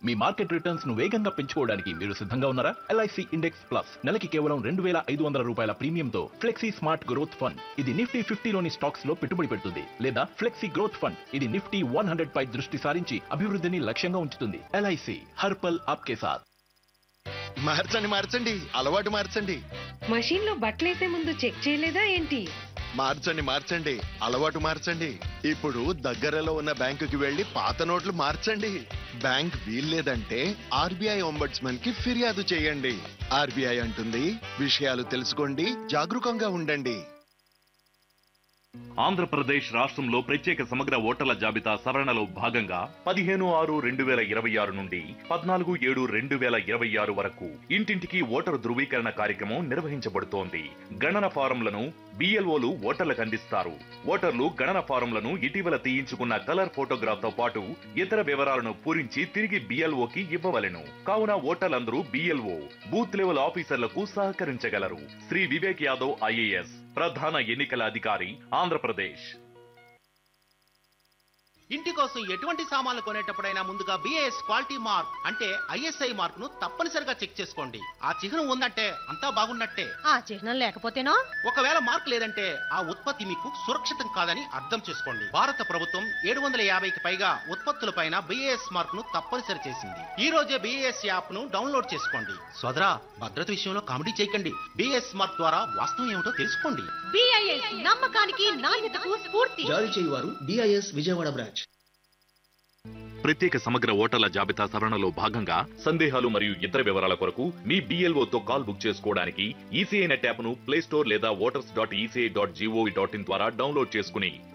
మీ market returns ను వేగంగా పెంచుకోవడానికి మీరు సిద్ధంగా ఉన్నారా? ఎల్ఐసి ఇండెక్స్ ప్లస్ నెలకి కేవలం 2,500 రూపాయల ప్రీమియంతో ఫ్లెక్సీ స్మార్ట్ గ్రోత్ ఫండ్. ఇది నిఫ్టీ 50లోని స్టాక్స్ లో పెట్టుబడి పెడుతుంది లేదా ఫ్లెక్సీ గ్రోత్ ఫండ్. ఇది నిఫ్టీ 100 పై దృష్టి సారించి అభివృద్ధిని లక్ష్యంగా ఉంచుతుంది. ఎల్ఐసి హర్ పల్ ఆప్కే సాథ్. మార్చండి మార్చండి, అలవాటు మార్చండి. మషీన్ లో బట్టలేసే ముందు చెక్ చేయలేదా ఏంటి? మార్చండి మార్చండి, అలవాటు మార్చండి. ఇప్పుడు దగ్గరలో ఉన్న బ్యాంకుకి వెళ్లి పాత నోట్లు మార్చండి. బ్యాంక్ వీల్లేదంటే ఆర్బీఐ ఒంబడ్స్మన్ కి ఫిర్యాదు చేయండి. ఆర్బీఐ అంటుంది, విషయాలు తెలుసుకోండి, జాగరూకంగా ఉండండి. ఆంధ్రప్రదేశ్ రాష్ట్రంలో ప్రత్యేక సమగ్ర ఓటర్ల జాబితా సవరణలో భాగంగా 15/6/2026 నుండి 14/7/2026 వరకు ఇంటింటికి ఓటరు ధృవీకరణ కార్యక్రమం నిర్వహించబడుతోంది. గణన ఫారంలను బిఎల్ఓలు ఓటర్లకు అందిస్తారు. ఓటర్లు గణన ఫారంలను ఇటీవల తీయించుకున్న కలర్ ఫోటోగ్రాఫ్ తో పాటు ఇతర వివరాలను పూరించి తిరిగి బిఎల్ఓకి ఇవ్వవలెను. కావున ఓటర్లందరూ బిఎల్ఓ బూత్ లెవెల్ ఆఫీసర్లకు సహకరించగలరు. శ్రీ వివేక్ యాదవ్ ఐఏఎస్ ప్రధాన ఎన్నికల అధికారి, ఆంధ్రప్రదేశ్. ఇంటి కోసం ఎటువంటి సామాన్లు కొనేటప్పుడైనా ముందుగా బిఐఎస్ క్వాలిటీ మార్క్ అంటే ఐఎస్ఐ మార్క్ ను తప్పనిసరిగా చెక్ చేసుకోండి. ఆ చిహ్నం ఉందంటే అంతా బాగున్నట్టే. ఆ చిహ్నం లేకపోతేనో? ఒకవేళ మార్క్ లేదంటే ఆ ఉత్పత్తి మీకు సురక్షితం కాదని అర్థం చేసుకోండి. భారత ప్రభుత్వం 750కి పైగా ఉత్పత్తులపైన బిఐఎస్ మార్క్ ను తప్పనిసరి చేసింది. ఈ రోజే బిఐఎస్ యాప్ ను డౌన్లోడ్ చేసుకోండి. సోదరా, భద్రత విషయంలో కామెడీ చేయకండి. బిఐఎస్ మార్క్ ద్వారా వాస్తవం ఏమిటో తెలుసుకోండి. బిఐఎస్ నమ్మకానికి నాణ్యతకు స్ఫూర్తి. జారీ చేయువారు బిఐఎస్ విజయవాడ బ్రాంచ్. ప్రత్యేక సమగ్ర ఓటర్ల జాబితా సవరణలో భాగంగా సందేహాలు మరియు ఇతర వివరాల కొరకు మీ బిఎల్ఓతో కాల్ బుక్ చేసుకోవడానికి ఈసీఐ నెట్ యాప్ ను ప్లే స్టోర్ లేదా voters.eci.gov.in ద్వారా డౌన్లోడ్ చేసుకుని